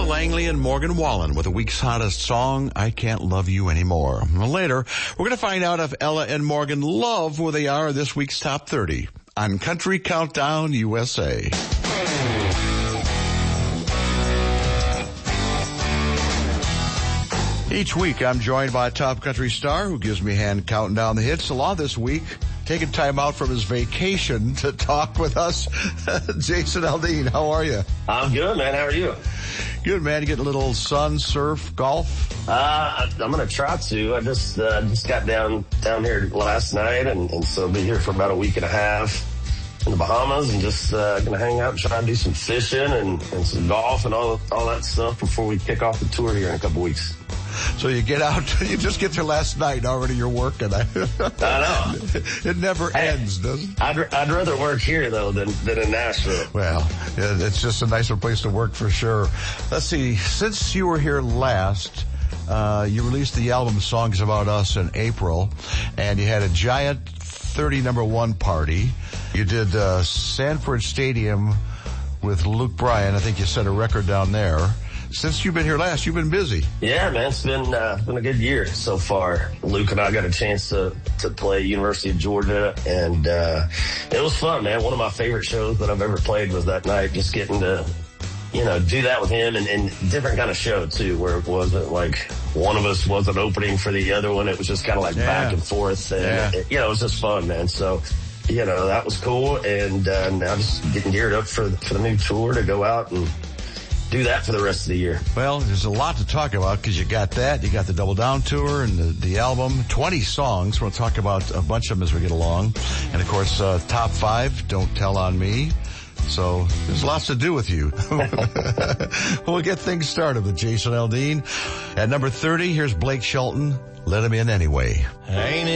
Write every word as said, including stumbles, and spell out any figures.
Ella Langley and Morgan Wallen with the week's hottest song, I Can't Love You Anymore. Later, we're going to find out if Ella and Morgan love where they are this week's top thirty on Country Countdown U S A. Each week, I'm joined by a top country star who gives me a hand counting down the hits. Along this week, taking time out from his vacation to talk with us, Jason Aldean. How are you? I'm good, man. How are you? Good, man. You get a little sun, surf, golf? Uh, I'm going to try to. I just uh, just got down down here last night, and, and so I'll be here for about a week and a half in the Bahamas, and just uh, going to hang out and try to do some fishing and, and some golf and all all that stuff before we kick off the tour here in a couple weeks. So you get out, you just get there last night and already you're working. I know. It never hey, ends, does it? I'd, I'd rather work here, though, than, than in Nashville. Well, it's just a nicer place to work for sure. Let's see, since you were here last, uh, you released the album Songs About Us in April, and you had a giant thirty number one party. You did uh, Sanford Stadium with Luke Bryan. I think you set a record down there. Since you've been here last, you've been busy. Yeah, man, it's been uh, been a good year so far. Luke and I got a chance to to play University of Georgia, and uh, it was fun, man. One of my favorite shows that I've ever played was that night. Just getting to, you know, do that with him, and, and different kind of show too, where it wasn't like one of us wasn't opening for the other one. It was just kind of like yeah. back and forth, and yeah. it, you know, it was just fun, man. So, you know, that was cool, and uh, now just getting geared up for for the new tour to go out and do that for the rest of the year. Well, there's a lot to talk about because you got that. You got the Double Down Tour and the, the album, twenty songs. We'll talk about a bunch of them as we get along. And, of course, uh, top five, Don't Tell on Me. So there's lots to do with you. We'll get things started with Jason Aldean. At number thirty, here's Blake Shelton, Let Him In Anyway. Ain't